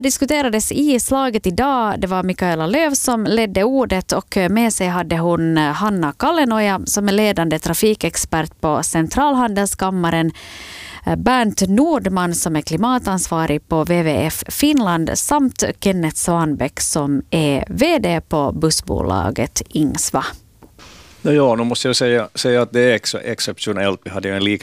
Diskuterades i slaget idag. Det var Mikaela Löv som ledde ordet och med sig hade hon Hanna Kallenoja som är ledande trafikexpert på Centralhandelskammaren, Bernt Nordman som är klimatansvarig på WWF Finland samt Kenneth Svanbäck som är vd på bussbolaget Ingsva. Ja, nu måste jag säga att det är exceptionellt. Vi hade en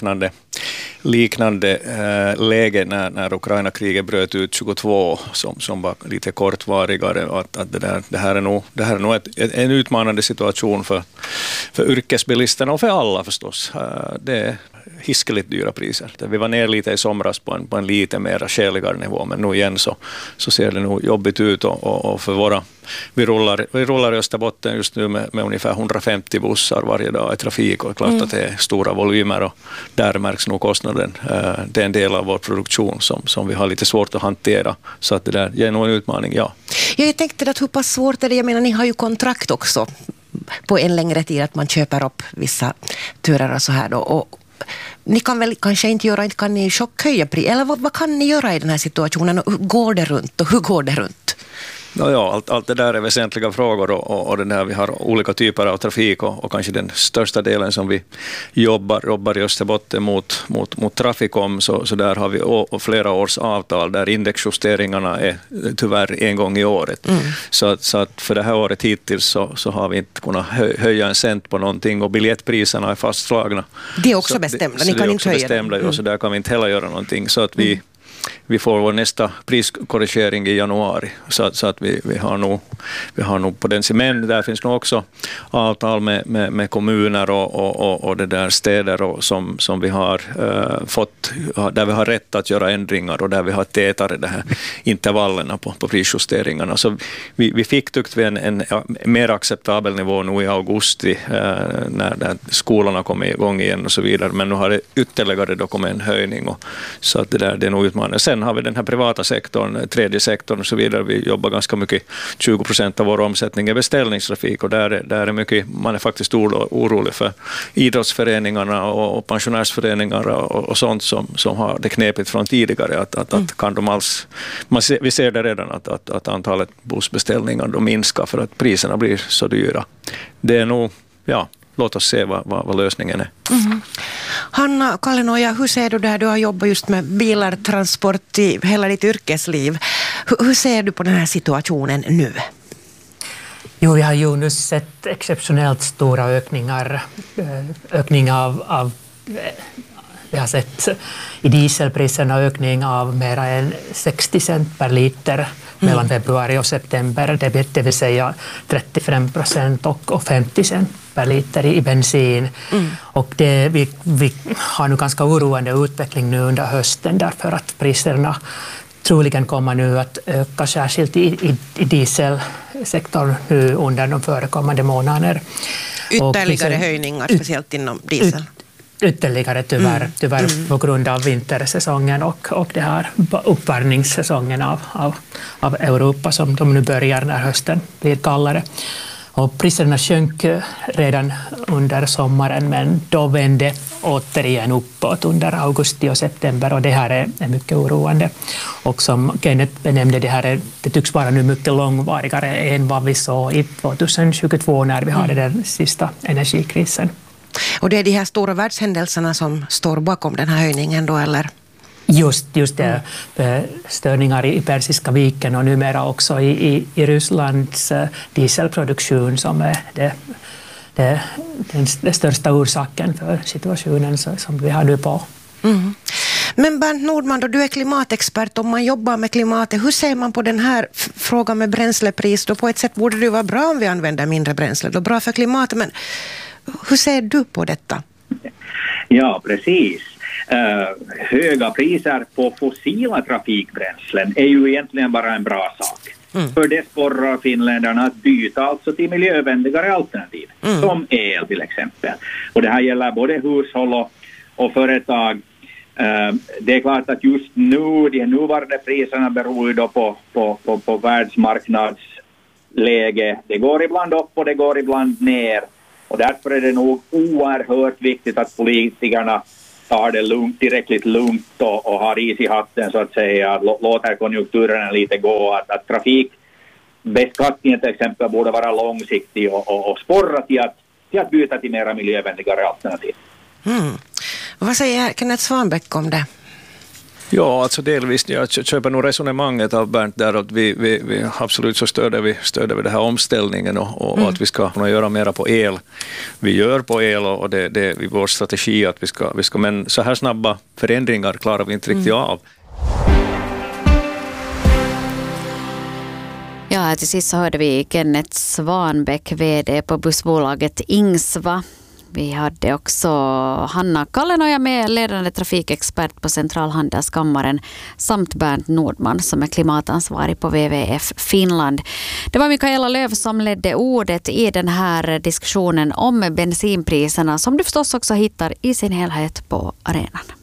liknande läge när Ukraina-kriget bröt ut 22 som var lite kortvarigare. Att det här är nog en utmanande situation för yrkesbilisterna och för alla förstås. Det är hiskeligt dyra priser. Vi var ner lite i somras på en lite mer skäligare nivå, men nu igen så ser det nog jobbigt ut och för vi rullar i Österbotten just nu med ungefär 150 bussar varje dag i trafik och klart att det är stora volymer och där märks nog kostnaden. Det är en del av vår produktion som vi har lite svårt att hantera, så att det där ger nog en utmaning, ja. Jag tänkte att hur pass svårt är det? Jag menar, ni har ju kontrakt också på en längre tid att man köper upp vissa turer och så här då, och ni kan väl kanske inte göra, inte kan ni chockhöja pris, eller vad kan ni göra i den här situationen och hur går det runt? Ja, allt det där är väsentliga frågor och det där, vi har olika typer av trafik och kanske den största delen som vi jobbar i Österbotten mot Trafikom, så där har vi flera års avtal där indexjusteringarna är tyvärr en gång i året. Så att för det här året hittills så har vi inte kunnat höja en cent på någonting och biljettpriserna är fastslagna. Det är också bestämda, ni kan inte höja det. Så där kan vi inte heller göra någonting, så att vi får vår nästa priskorrigering i januari, så att vi har nog på den. Men där finns nog också avtal med kommuner och det där städer och som vi har fått, där vi har rätt att göra ändringar och där vi har tätare det här intervallerna på prisjusteringarna. Så vi fick tyckte vi en mer acceptabel nivå nu i augusti när skolorna kom igång igen och så vidare, men nu har det ytterligare då kommit en höjning och så att det är nog utmanande. Sen har vi den här privata sektorn, tredje sektorn och så vidare. Vi jobbar ganska mycket, 20% av vår omsättning är beställningstrafik och där är mycket, man är faktiskt orolig för idrottsföreningarna och pensionärsföreningar och sånt som har det knepigt från tidigare att kan de alls, vi ser det redan att antalet bussbeställningar då minskar för att priserna blir så dyra. Det är nog, ja, låt oss se vad lösningen är. Hanna Kallenoja, hur ser du där? Du har jobbat just med bilar, transport i hela ditt yrkesliv. Hur ser du på den här situationen nu? Jo, vi har ju nu sett exceptionellt stora ökning av vi har sett i dieselpriserna ökning av mer än 60 cent per liter mellan februari och september, det vill säga 35% och 50 cent per liter i bensin. Och vi har nu ganska oroande utveckling nu under hösten därför att priserna troligen kommer nu att öka särskilt i dieselsektorn nu under de förekommande månaderna. Ytterligare höjningar, speciellt inom diesel. Ytterligare tyvärr på grund av vintersäsongen och det här uppvärmningssäsongen av Europa som de nu börjar när hösten blir kallare. Och priserna sjönk redan under sommaren, men då vände återigen uppåt under augusti och september och det här är mycket oroande. Och som Kenneth benämnde, det tycks vara nu mycket långvarigare än vad vi såg i 2022 när vi hade den sista energikrisen. Och det är de här stora världshändelserna som står bakom den här höjningen då, eller? Just det, störningar i Persiska viken och numera också i Rysslands dieselproduktion som är den största orsaken för situationen som vi har nu på. Men Bernt Nordman, då du är klimatexpert, om man jobbar med klimatet, hur ser man på den här frågan med bränslepris? Då på ett sätt borde det vara bra om vi använder mindre bränsle, då bra för klimatet, men hur ser du på detta? Ja, precis. Höga priser på fossila trafikbränslen är ju egentligen bara en bra sak. För det sporrar finländarna att byta alltså till miljövänligare alternativ, som el till exempel. Och det här gäller både hushåll och företag. Det är klart att just nu, de nuvarande priserna beror ju då på världsmarknadsläge. Det går ibland upp och det går ibland ner. Och därför är det nog oerhört viktigt att politikerna tar det lugnt, tillräckligt lugnt och har is i hatten så att säga, låter konjunkturerna lite gå, att trafikbeskattningen till exempel borde vara långsiktig och sporra till att byta till mera miljövänligare alternativ. Vad säger Kenneth Svanbäck om det? Ja, alltså delvis. Jag köper nog resonemanget av Bernt där att vi absolut så stöder vi den här omställningen och att vi ska kunna göra mera på el. Vi gör på el och det är vår strategi att vi ska, men så här snabba förändringar klarar vi inte riktigt av. Ja, till sist så hörde vi Kenneth Svanbäck, vd på bussbolaget Ingsva. Vi hade också Hanna Kallenoja med, ledande trafikexpert på Centralhandelskammaren, samt Bernt Nordman som är klimatansvarig på WWF Finland. Det var Mikaela Löf som ledde ordet i den här diskussionen om bensinpriserna som du förstås också hittar i sin helhet på arenan.